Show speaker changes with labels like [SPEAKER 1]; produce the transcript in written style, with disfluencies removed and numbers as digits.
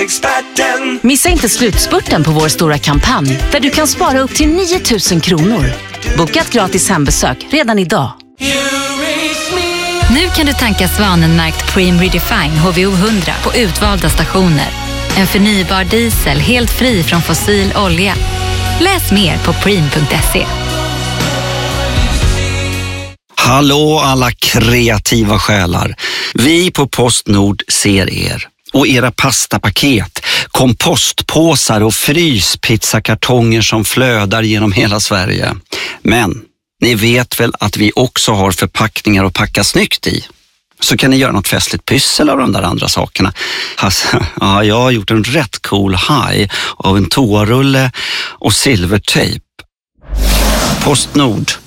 [SPEAKER 1] Bilexperten.
[SPEAKER 2] Missa inte slutspurten på vår stora kampanj där du kan spara upp till 9 000 kronor. Boka ett gratis hembesök redan idag.
[SPEAKER 3] Nu kan du tanka Svanenmärkt Preem Redefine HVO 100 på utvalda stationer. En förnybar diesel helt fri från fossil olja. Läs mer på preem.se.
[SPEAKER 4] Hallå alla kreativa själar. Vi på Postnord ser er. Och era pastapaket, kompostpåsar och fryspizzakartonger som flödar genom hela Sverige. Men ni vet väl att vi också har förpackningar att packa snyggt i? Så kan ni göra något festligt pyssel av de där andra sakerna. Alltså, ja, jag har gjort en rätt cool haj av en toarulle och silvertejp. Postnord.